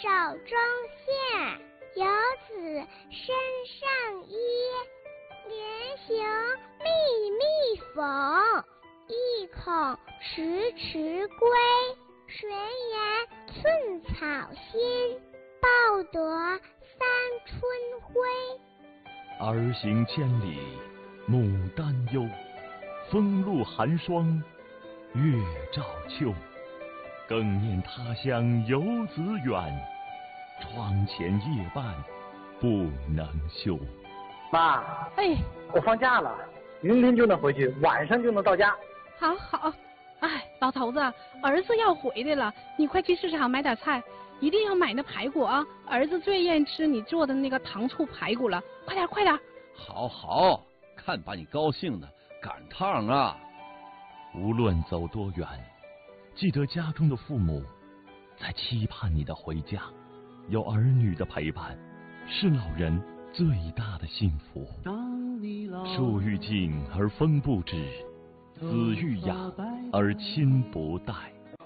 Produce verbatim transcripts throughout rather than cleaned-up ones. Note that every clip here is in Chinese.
手中线，游子身上衣。连行密密缝，意恐迟迟归。谁言寸草心，报得三春晖。 儿行千里母担忧，风露寒霜月照秋。更念他乡游子远，窗前夜半不能休。 妈， 哎， 我放假了，明天就能回去，晚上就能到家。 好好，哎，老头子，儿子要回来了，你快去市场买点菜，一定要买那排骨啊！儿子最愿意吃你做的那个糖醋排骨了，快点快点！ 好好，看把你高兴的，赶趟啊！ 无论走多远，记得家中的父母在期盼你的回家，有儿女的陪伴，是老人最大的幸福。树欲静而风不止，子欲养而亲不待。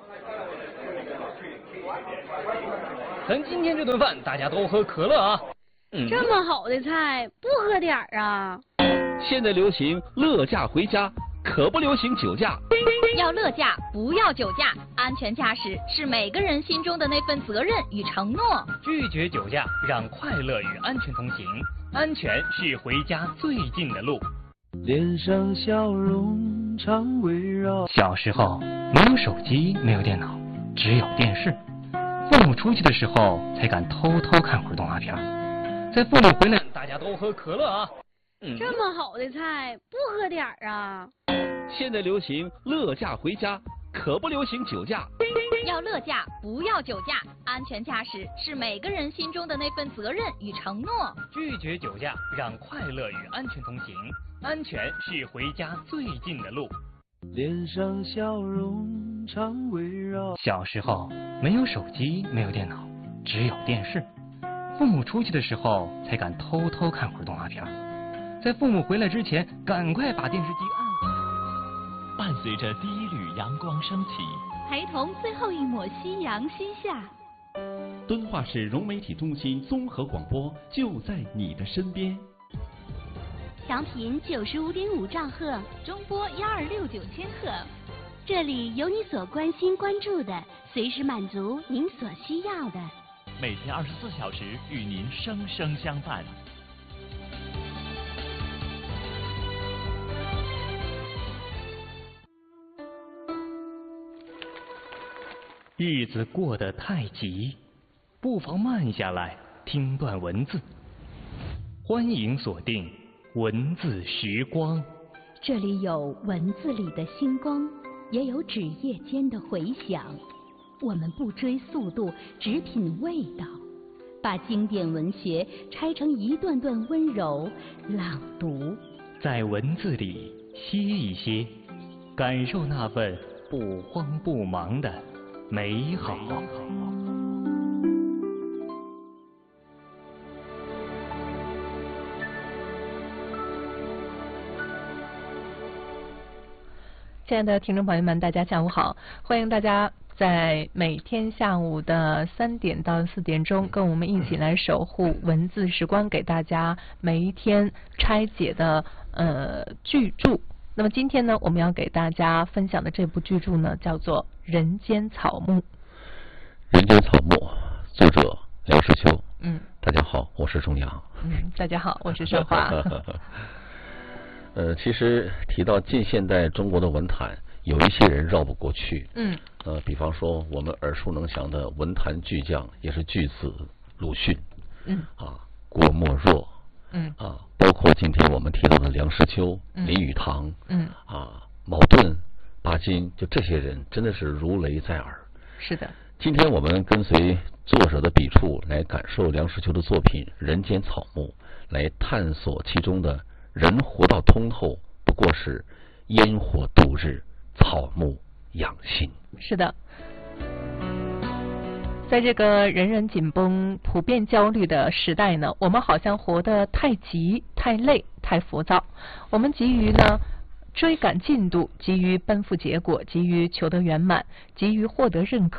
咱今天这顿饭大家都喝可乐啊！ 嗯、这么好的菜不喝点儿啊？ 现在流行乐驾回家，可不流行酒驾。 要乐驾，不要酒驾。安全驾驶是每个人心中的那份责任与承诺。 拒绝酒驾，让快乐与安全同行。安全是回家最近的路。 脸上笑容常围绕。 小时候没有手机，没有电脑，只有电视。父母出去的时候，才敢偷偷看会儿动画片。在父母回来，大家都喝可乐啊！ 嗯、这么好的菜不喝点儿啊？ 现在流行乐驾回家，可不流行酒驾。 要乐驾，不要酒驾。安全驾驶是每个人心中的那份责任与承诺。 拒绝酒驾，让快乐与安全同行。安全是回家最近的路。 脸上笑容常围绕。 小时候没有手机，没有电脑，只有电视。父母出去的时候，才敢偷偷看会儿动画片。在父母回来之前，赶快把电视机按好。 伴随着第一缕阳光升起， 陪同最后一抹夕阳西下。 敦化市融媒体中心综合广播就在你的身边。 调频九十五点五兆赫， 中波幺二六九千赫。 这里有你所关心关注的，随时满足您所需要的。 每天二十四小时与您生生相伴。 日子过得太急，不妨慢下来听段文字。欢迎锁定文字时光， 这里有文字里的星光，也有纸页间的回响。我们不追速度，只品味道，把经典文学拆成一段段温柔朗读， 在文字里歇一歇，感受那份不慌不忙的美好。 亲爱的听众朋友们，大家下午好！欢迎大家在每天下午的三点到四点钟，跟我们一起来守护文字时光，给大家每一天拆解的呃巨著。那么今天呢，我们要给大家分享的这部巨著呢，叫做《人间草木》。 人间草木，作者梁实秋。 嗯， 大家好，我是钟阳。 嗯，大家好，我是盛华。 呃，其实提到近现代中国的文坛，有一些人绕不过去。 嗯。 呃，比方说我们耳熟能详的文坛巨匠，也是巨子鲁迅。 嗯。 啊，郭沫若。 嗯。 啊，包括今天我们提到的梁实秋、 嗯、 林语堂。 嗯。 啊，茅盾、巴金，就这些人真的是如雷在耳。 是的。 今天我们跟随作者的笔触来感受梁实秋的作品《人间草木》，来探索其中的人活到通透，不过是烟火度日，草木养心。 是的，在这个人人紧绷、普遍焦虑的时代呢，我们好像活得太急、太累、太浮躁。我们急于呢追赶进度，急于奔赴结果，急于求得圆满，急于获得认可。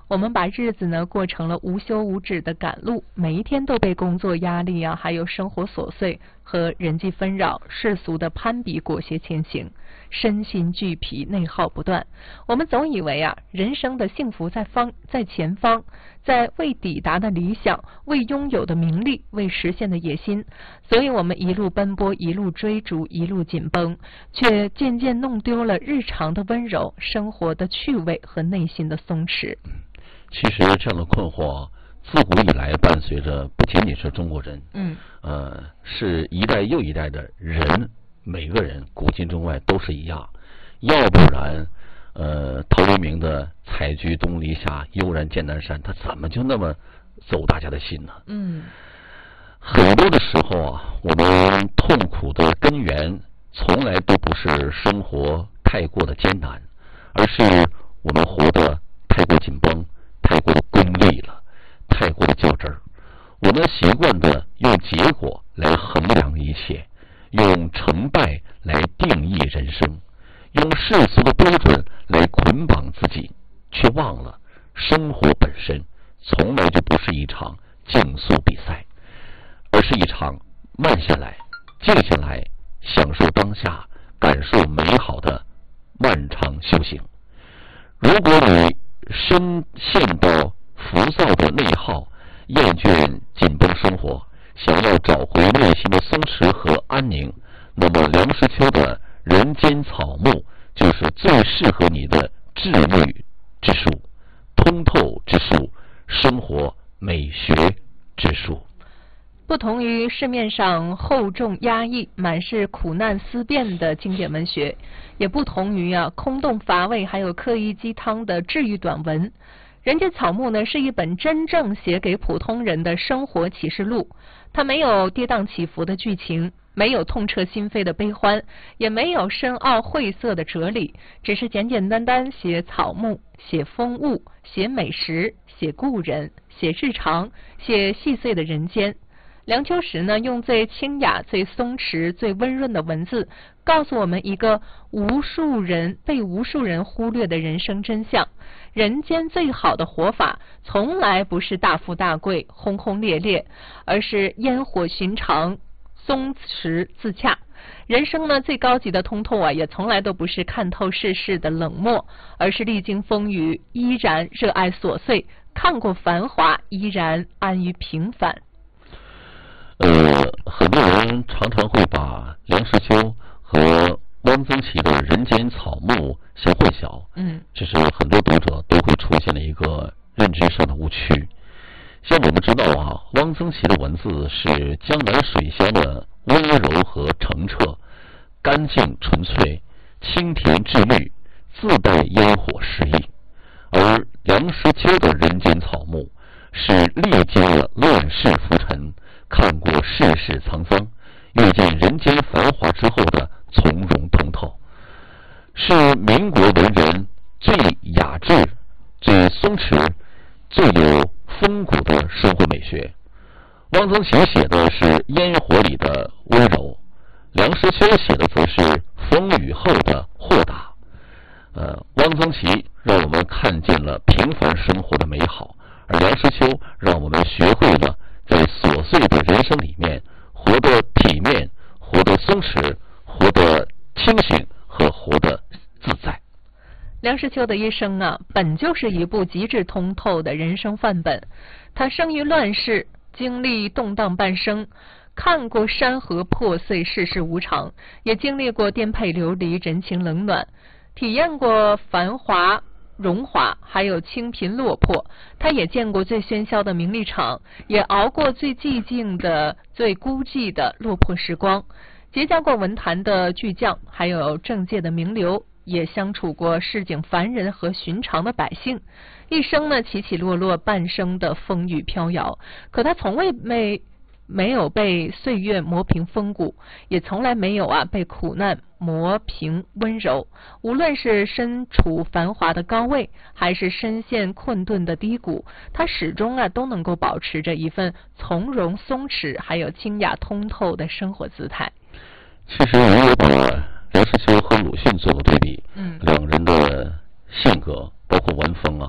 我们把日子呢过成了无休无止的赶路，每一天都被工作压力啊，还有生活琐碎和人际纷扰、世俗的攀比裹挟前行，身心俱疲，内耗不断。我们总以为啊，人生的幸福在方在前方，在未抵达的理想、未拥有的名利、未实现的野心，所以我们一路奔波，一路追逐，一路紧绷，却渐渐弄丢了日常的温柔、生活的趣味和内心的松弛。 其实这样的困惑自古以来伴随着不仅仅是中国人，嗯，呃，是一代又一代的人，每个人古今中外都是一样。要不然，呃，陶渊明的“采菊东篱下，悠然见南山”，他怎么就那么走大家的心呢？嗯，很多的时候啊，我们痛苦的根源从来都不是生活太过的艰难，而是我们活得太过紧绷，太过的功利了，太过的较真儿。我们习惯的用结果来衡量一切，用成败来定义人生，用世俗的标准来捆绑自己，却忘了生活本身从来就不是一场竞速比赛，而是一场慢下来、静下来、享受当下、感受美好的漫长修行。如果你深陷到浮躁的内耗，厌倦紧绷生活，想要找回内心的松弛和安宁，那么梁实秋的人间草木就是最适合你的治愈之术、通透之术、生活美学之术。 不同于市面上厚重压抑、满是苦难思辨的经典文学，也不同于啊空洞乏味还有刻意鸡汤的治愈短文。人间草木呢，是一本真正写给普通人的生活启示录。它没有跌宕起伏的剧情，没有痛彻心扉的悲欢，也没有深奥晦涩的哲理，只是简简单单写草木、写风物、写美食、写故人、写日常、写细碎的人间。梁秋实呢，用最清雅、最松弛、最温润的文字，告诉我们一个无数人被无数人忽略的人生真相：人间最好的活法，从来不是大富大贵、轰轰烈烈，而是烟火寻常、松弛自洽。人生呢，最高级的通透啊，也从来都不是看透世事的冷漠，而是历经风雨，依然热爱琐碎；看过繁华，依然安于平凡。 呃，很多人常常会把梁实秋和汪曾祺的人间草木相混淆，嗯，这是很多读者都会出现了一个认知上的误区。像我们知道啊，汪曾祺的文字是江南水乡的温柔和澄澈，干净纯粹，清甜治愈，自带烟火诗意；而梁实秋的人间草木是历经了乱世浮沉，看过世事沧桑，遇见人间繁华之后的从容通透，是民国文人最雅致、最松弛、最有风骨的生活美学。汪曾祺写的是烟火里的温柔，梁实秋写的则是风雨后的豁达。呃，汪曾祺让我们看见了平凡生活的美好，而梁实秋让我们学会了在琐碎的人生里面活得体面，活得松弛，活得清醒和活得自在。 梁实秋的一生啊，本就是一部极致通透的人生范本。他生于乱世，经历动荡半生，看过山河破碎，世事无常，也经历过颠沛流离，人情冷暖，体验过繁华荣华，还有清贫落魄。他也见过最喧嚣的名利场，也熬过最寂静的、最孤寂的落魄时光，结交过文坛的巨匠，还有政界的名流，也相处过市井凡人和寻常的百姓。一生呢，起起落落，半生的风雨飘摇，可他从未没没有被岁月磨平风骨，也从来没有啊被苦难磨平温柔。无论是身处繁华的高位，还是身陷困顿的低谷，他始终啊都能够保持着一份从容松弛，还有清雅通透的生活姿态。 其实我也把梁实秋和鲁迅做过对比，嗯，两人的性格包括文风啊，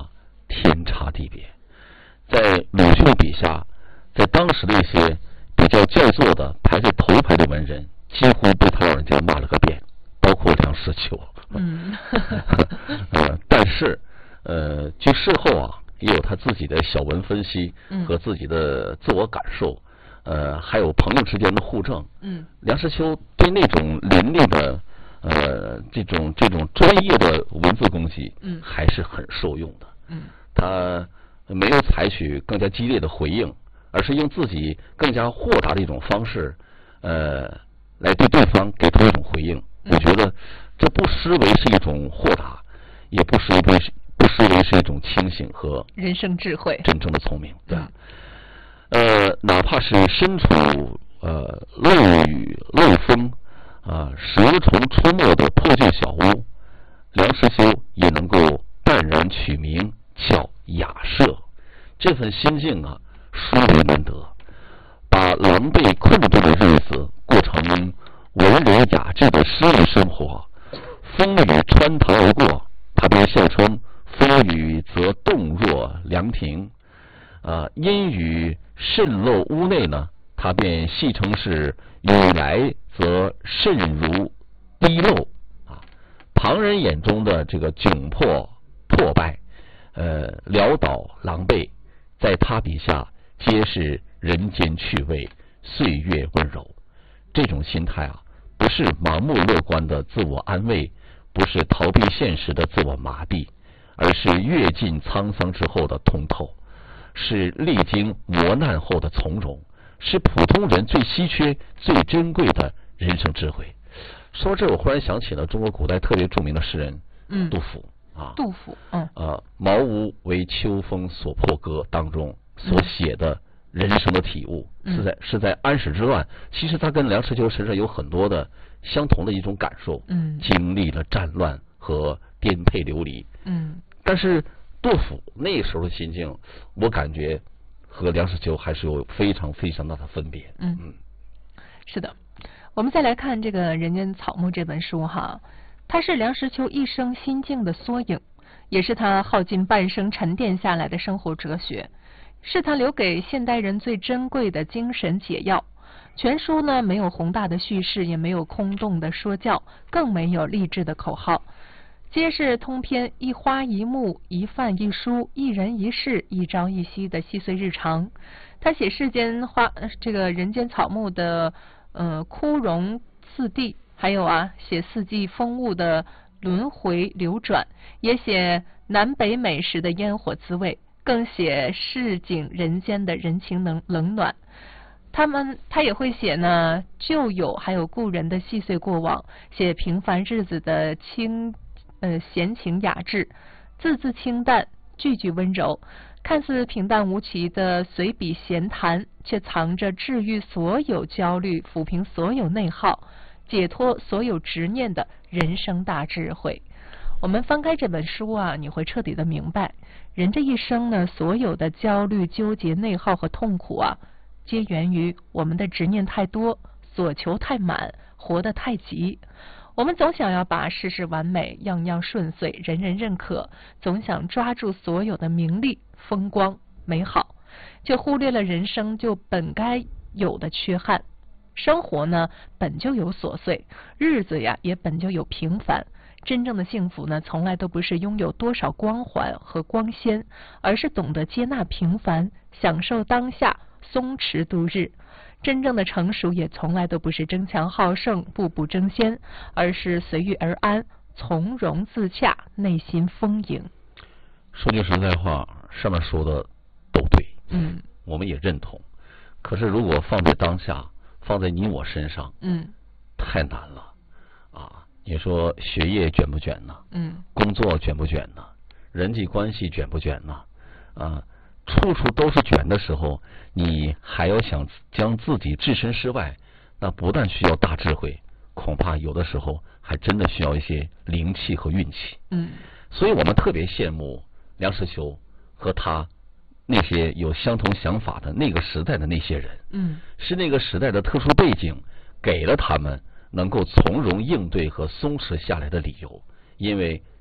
天差地别。在鲁迅笔下，在当时的一些比较叫座的排在头排的文人，几乎被他老人家骂了个遍，包括梁实秋。 嗯， 呃，但是呃，据事后啊，也有他自己的小文分析和自己的自我感受，呃，还有朋友之间的互证。 嗯， 梁实秋对那种凌厉的呃这种这种专业的文字攻击， 嗯， 还是很受用的。 嗯， 他没有采取更加激烈的回应，而是用自己更加豁达的一种方式，呃，来对对方给出一种回应。我觉得这不失为是一种豁达，也不失为不失为是一种清醒和人生智慧， 真正的聪明，对吧？嗯、呃，哪怕是身处呃漏雨漏风啊、呃、蛇虫出没的破旧小屋，梁实秋也能够淡然取名叫雅舍。这份心境啊，殊为难得，把狼狈困顿的日子过成文人雅致的诗意生活，风雨穿堂而过，他便笑称风雨则动若凉亭，啊、呃，阴雨渗漏屋内呢，他便戏称是雨来则渗如滴漏啊。旁人眼中的这个窘迫破败，呃，潦倒狼狈，在他笔下皆是人间趣味，岁月温柔。这种心态啊，不是盲目乐观的自我安慰，不是逃避现实的自我麻痹，而是阅尽沧桑之后的通透，是历经磨难后的从容，是普通人最稀缺最珍贵的人生智慧。说到这，我忽然想起了中国古代特别著名的诗人嗯杜甫啊， 杜甫，嗯， 呃，茅屋为秋风所破歌当中所写的人生的体悟， 嗯、 是在是在安史之乱。其实他跟梁实秋身上有很多的相同的一种感受， 嗯， 经历了战乱和颠沛流离， 嗯， 但是杜甫那时候的心境，我感觉和梁实秋还是有非常非常大的分别。 嗯嗯，是的。我们再来看这个《人间草木》这本书哈，它是梁实秋一生心境的缩影，也是他耗尽半生沉淀下来的生活哲学，是他留给现代人最珍贵的精神解药。全书呢，没有宏大的叙事，也没有空洞的说教，更没有励志的口号，皆是通篇一花一木一饭一书一人一事一朝一夕的细碎日常。他写世间花这个人间草木的呃枯荣次第，还有啊写四季风物的轮回流转，也写南北美食的烟火滋味，更写市井人间的人情冷冷暖。他们他也会写呢旧友还有故人的细碎过往，写平凡日子的清呃闲情雅致，字字清淡，句句温柔。看似平淡无奇的随笔闲谈，却藏着治愈所有焦虑、抚平所有内耗、解脱所有执念的人生大智慧。我们翻开这本书啊，你会彻底的明白，人这一生呢，所有的焦虑、纠结、内耗和痛苦啊，皆源于我们的执念太多，所求太满，活得太急。我们总想要把事事完美，样样顺遂，人人认可，总想抓住所有的名利、风光、美好，却忽略了人生就本该有的缺憾。生活呢，本就有琐碎，日子呀，也本就有平凡。真正的幸福呢，从来都不是拥有多少光环和光鲜，而是懂得接纳平凡，享受当下，松弛度日。真正的成熟也从来都不是争强好胜、步步争先，而是随遇而安，从容自洽，内心丰盈。 说句实在话，上面说的都对， 嗯， 我们也认同。可是如果放在当下，放在你我身上， 嗯， 太难了啊！你说学业卷不卷呢？ 嗯， 工作卷不卷呢？人际关系卷不卷呢？啊，处处都是卷的时候，你还要想将自己置身事外，那不但需要大智慧，恐怕有的时候还真的需要一些灵气和运气。 嗯， 所以我们特别羡慕梁实秋和他那些有相同想法的那个时代的那些人。 嗯， 是那个时代的特殊背景给了他们能够从容应对和松弛下来的理由，因为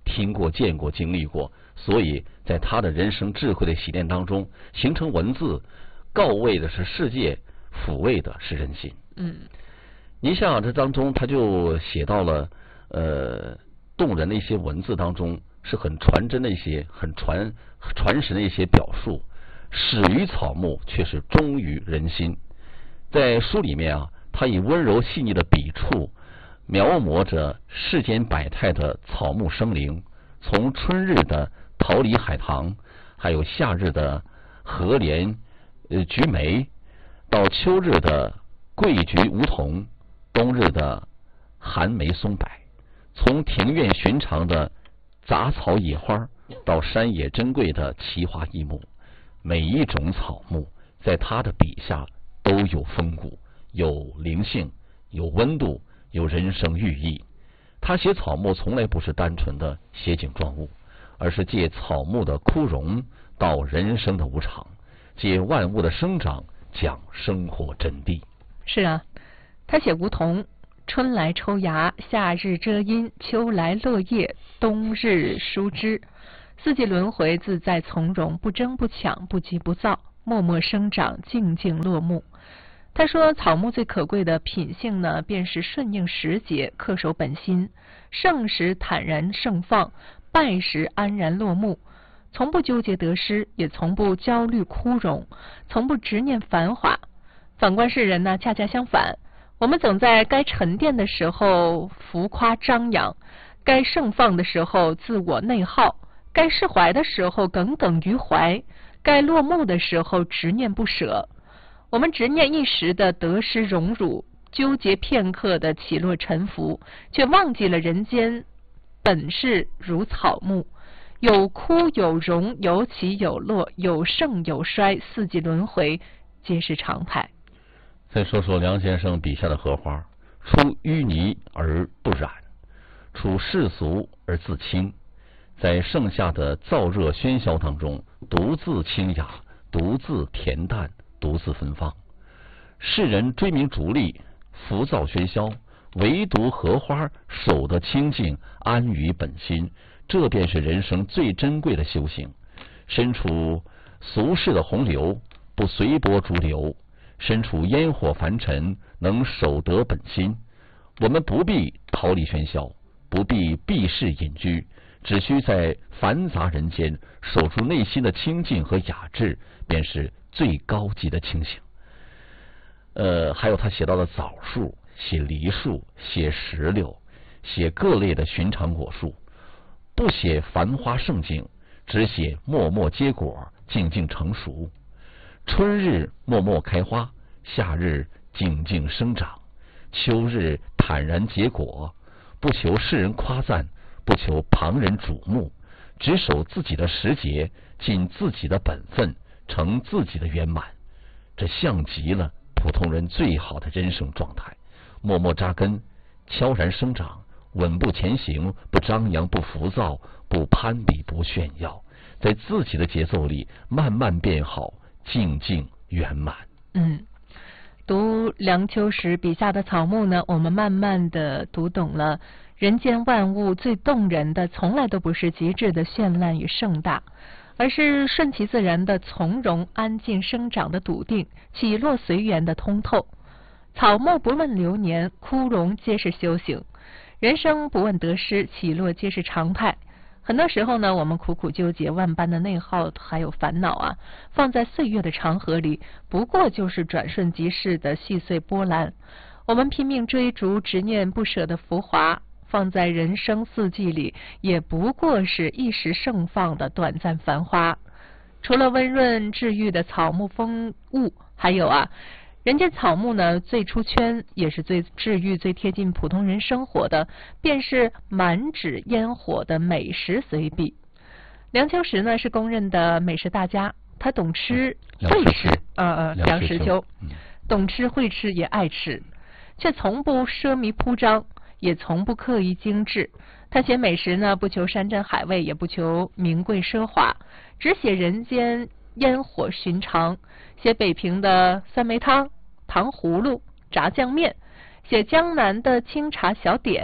听过、见过、经历过，所以在他的人生智慧的洗练当中，形成文字，告慰的是世界，抚慰的是人心。 嗯， 你想这当中他就写到了呃动人的一些文字当中，是很传真的一些很传传神的一些表述，始于草木，却是忠于人心。在书里面啊，他以温柔细腻的笔触描摹着世间百态的草木生灵，从春日的桃李海棠，还有夏日的荷莲、呃菊梅，到秋日的桂菊梧桐，冬日的寒梅松柏，从庭院寻常的杂草野花，到山野珍贵的奇花异木，每一种草木在他的笔下都有风骨，有灵性，有温度，有人生寓意。他写草木从来不是单纯的写景状物，而是借草木的枯荣到人生的无常，借万物的生长讲生活真谛。 是啊，他写梧桐，春来抽芽，夏日遮阴，秋来落叶，冬日疏枝，四季轮回，自在从容，不争不抢，不急不躁，默默生长，静静落幕。他说，草木最可贵的品性呢，便是顺应时节，恪守本心，盛时坦然盛放，败时安然落幕，从不纠结得失，也从不焦虑枯荣，从不执念繁华。反观世人呢，恰恰相反，我们总在该沉淀的时候浮夸张扬，该盛放的时候自我内耗，该释怀的时候耿耿于怀，该落幕的时候执念不舍。我们执念一时的得失荣辱，纠结片刻的起落沉浮，却忘记了人间本是如草木，有枯有荣，有起有落，有盛有衰，四季轮回皆是常态。 再说说梁先生笔下的荷花，出淤泥而不染，处世俗而自清，在盛夏的燥热喧嚣当中，独自清雅，独自恬淡，独自芬芳。世人追名逐利，浮躁喧嚣，唯独荷花守得清静，安于本心，这便是人生最珍贵的修行。身处俗世的洪流，不随波逐流，身处烟火凡尘，能守得本心。我们不必逃离喧嚣，不必避世隐居，只需在繁杂人间守住内心的清静和雅致，便是最高级的清醒。呃，还有他写到的枣树，写梨树，写石榴，写各类的寻常果树，不写繁花盛景，只写默默结果，静静成熟。春日默默开花，夏日静静生长，秋日坦然结果，不求世人夸赞，不求旁人瞩目，只守自己的时节，尽自己的本分，成自己的圆满。这像极了普通人最好的人生状态，默默扎根，悄然生长，稳步前行，不张扬，不浮躁，不攀比，不炫耀，在自己的节奏里慢慢变好，静静圆满。 嗯，读梁秋实笔下的草木呢，我们慢慢的读懂了人间万物最动人的，从来都不是极致的绚烂与盛大，而是顺其自然的从容、安静生长的笃定，起落随缘的通透。草木不问流年，枯荣皆是修行。人生不问得失，起落皆是常态。很多时候呢，我们苦苦纠结，万般的内耗还有烦恼啊，放在岁月的长河里，不过就是转瞬即逝的细碎波澜。我们拼命追逐，执念不舍的浮华，放在人生四季里，也不过是一时盛放的短暂繁花。除了温润治愈的草木风物，还有啊，人间草木呢，最出圈也是最治愈、最贴近普通人生活的，便是满纸烟火的美食随笔。梁秋实呢是公认的美食大家，他懂吃会吃，呃呃，梁实秋，懂吃会吃也爱吃，却从不奢靡铺张，也从不刻意精致。他写美食呢，不求山珍海味，也不求名贵奢华，只写人间烟火寻常，写北平的酸梅汤、糖葫芦、炸酱面，写江南的清茶小点，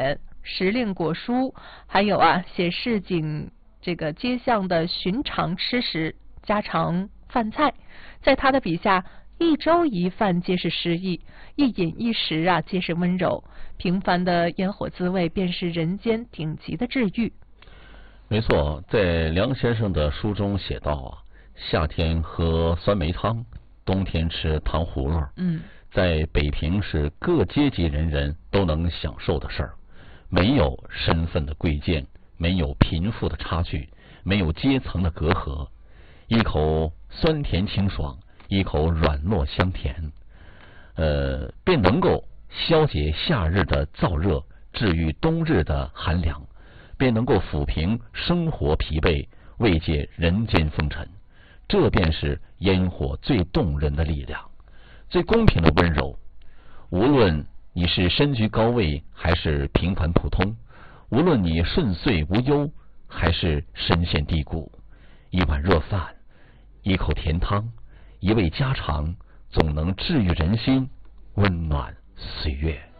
时令果蔬，还有啊写市井这个街巷的寻常吃食、家常饭菜。在他的笔下，一粥一饭皆是诗意，一饮一食啊皆是温柔。平凡的烟火滋味，便是人间顶级的治愈。 没错，在梁先生的书中写道啊，夏天喝酸梅汤，冬天吃糖葫芦。 嗯， 在北平是各阶级人人都能享受的事儿，没有身份的贵贱，没有贫富的差距，没有阶层的隔阂，一口酸甜清爽，一口软糯香甜，呃，便能够消解夏日的燥热，治愈冬日的寒凉，便能够抚平生活疲惫，慰藉人间风尘。这便是烟火最动人的力量，最公平的温柔。无论你是身居高位还是平凡普通，无论你顺遂无忧还是深陷低谷，一碗热饭，一口甜汤，一味家常，总能治愈人心，温暖岁月。